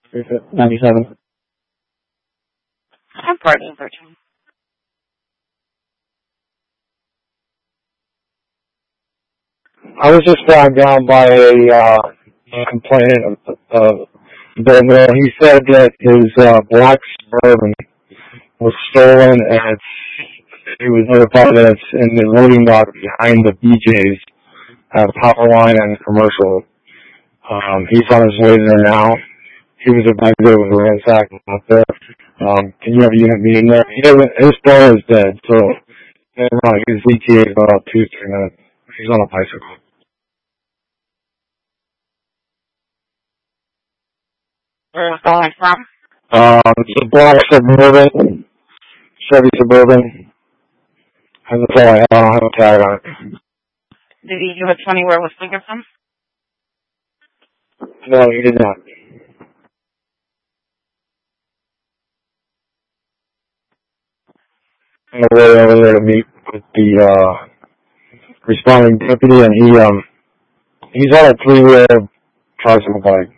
97. I'm pardon, Virgin. I was just flagged down by a complainant of Bill. He said that his black Suburban was stolen, and he was notified that it's in the loading dock behind the BJ's at Power Line and Commercial. He's on his way there now. He was advised that it was ransacked out there. Can you have a unit meeting there? His brother is dead, so his ETA is about 2-3 minutes. He's on a bicycle. Where was going from? It's a black Suburban, Chevy Suburban. That's all I have. I don't have a tag on it. Did he give a 20 where it was taken from? No, he did not. I'm over there to meet with the responding deputy, and he's on a 3-wheel tricycle bike.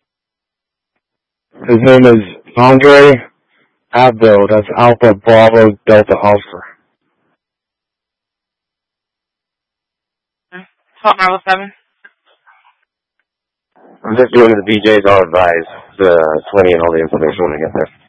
His name is Andre Abdo. That's Alpha Bravo Delta Oscar. 1207. I'm just doing the BJ's. I'll advise the 20 and all the information when I get there.